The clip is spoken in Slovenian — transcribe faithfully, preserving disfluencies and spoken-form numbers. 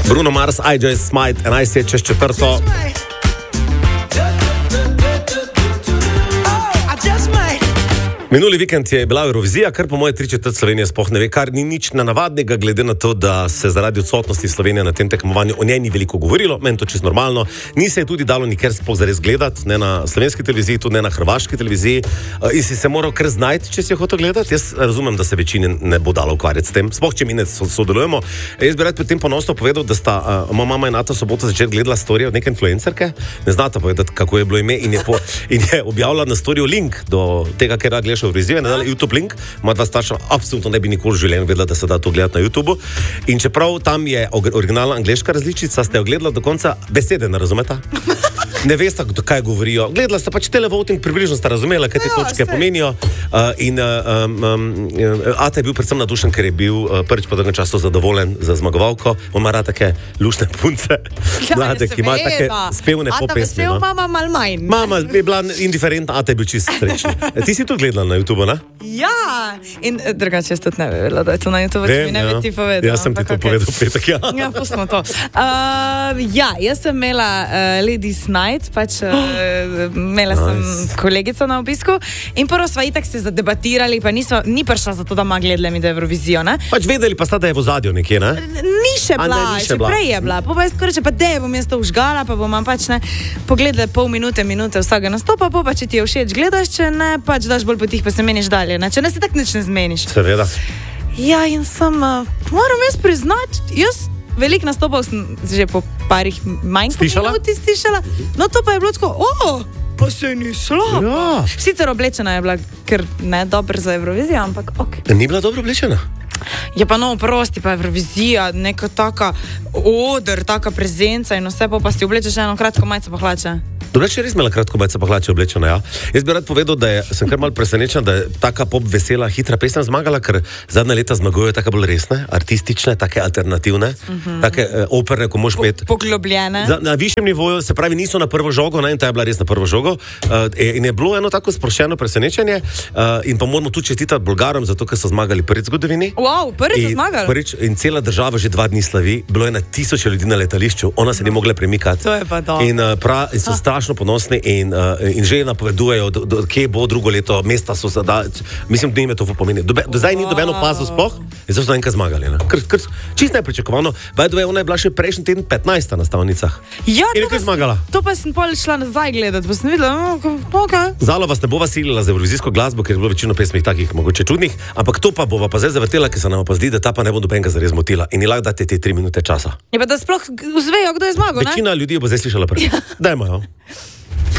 Bruno Mars, I Just Smite, enajst je čez četrto. Minuli vikend je bila Eurovizija, kar po moje tri četrt Slovenije sploh ne ve, kar ni nič nenavadnega, glede na to, da se zaradi odsotnosti Slovenije na tem tekmovanju o njej ni veliko govorilo, meni to čisto normalno. Ni se je tudi dalo nikjer sploh zares gledati, ne na slovenski televiziji, tudi ne na hrvaški televiziji. In si se moral kar znajti, če si jo hotel gledati. Jaz razumem, da se večini ne bo dalo ukvarjati s tem, sploh če mi ne sodelujemo. Jaz bi rad pri tem ponosno povedal, da sta uh, moja mama in Nata soboto začeti gledala storije od neke influencerke, ne znata povedati, kako je bilo ime, in je, po, in je objavila na storiju link do tega, ker gledaš Eurovizije, ne dala YouTube link, ima dva starša, absolutno ne bi nikoli v življenju vedela, da se da to gledati na YouTubu. In čeprav tam je originalna angleška različica, ste jo gledala do konca, besede ne razumeta. Ne veste, kaj govorijo. Gledala ste pač televoting, približno ste razumela, kaj te ja, točke sej. pomenijo. Uh, in uh, um, um, Ata je bil predvsem nadušen, ker je bil uh, prvič po dolgem času zadovoljen za zmagovalko. On ima rad take lušne punce, ja, mlade, ki ima take spevne po pesmi. Ata vesel, mama mal manj. Mama je bila indiferentna, Ata je bil čist srečen. Ti si tudi gledala na YouTube, ne? Ja, in drugače jaz tudi ne bi vedela, da je to na YouTube, če mi ne bi ti povedal. Jaz sem ti to okay. povedal v petek, ja. Ja, pustimo to. Uh, ja, jaz sem imela uh, Ladies Night, pač uh, imela nice. sem kolegico na obisku in prvo sva itak se zadebatirali, pa nisva, ni prišla za to, da ma gledala mi da Eurovizijo, ne? Pač vedeli pa sta, da je v ozadju nekje, ne? Ni še bila, ne, ni še še bila. prej je bila. Pa pa jaz tako reče, pa dej bom jaz to užgala, pa bom pač ne pogledala pol minute, minute vsega nastopa, pa pa če ti je všeč gledaš, če ne, pač daš bolj potih, pa se meniš dalje, ne? Če ne se tak nič ne zmeniš. Seveda. Ja, in sem, uh, moram jaz priznati, jaz veliko nastopov sem že po parih manj minuti stišala, no to pa je bilo tako, o, pa se ni slabo. Ja. Sicer oblečena je bila, ker ne dobro za Eurovizijo, ampak ok. Ni bila dobro oblečena? Je pa no, prosti, pa Eurovizija, neka taka oder, taka prezenca in vse, pa, pa si oblečeš eno kratko majico pa hlače. Drugače je res imela kratko majico pa hlače oblečena, ja. Jaz bi rad povedal, da je, sem kar malo presenečen, da je taka pop vesela, hitra pesem zmagala, ker zadnja leta zmagujejo tako bolj resne, artistične, take alternativne, mm-hmm. take uh, operne, ko moš imeti. Poglobljene. Za, na višjem nivoju, se pravi, niso na prvo žogo, ne, in ta je bila res na prvo žogo. Uh, in je bilo eno tako sproščeno presenečenje uh, in pa moramo tudi čestitati Bolgarom, zato ker so zmagali prvič v zgodovini. Wow, prvič so zmagali. Prvič, in cela država že dva dni slavi, bilo je na tisoče ljudi na letališču, ona se ni mogla premikati. To je pa to. In, uh, pra, in so ah. strašno ponosni in, uh, in že napovedujejo, do, do, kje bo drugo leto, mesta so zadali. Mislim, da jim je to pomeni. Do, do zdaj ni dobeno pazu sploh, in so enkrat zmagali. Kr, kr, čist nepričakovano. By the way, ona je bila še prejšnji teden petnajsta na stavnicah. Ja, in je zmagala. To pa sem pol šla nazaj gledati, pa sem videla, ok. Zalo vas ne bova silila za evrovizijsko glasbo, ker je bilo večino pesmih takih mogoče čudnih, ampak to pa bova pa zdaj zavrtela, ker se nam pa zdi, da ta pa ne bo dobenega zares motila in ji lahko date te tri minute časa. Je pa da sploh uzvejo, kdo je zmagal, ne? Večina ljudi bo zdaj slišala prvi. Dajmo jo.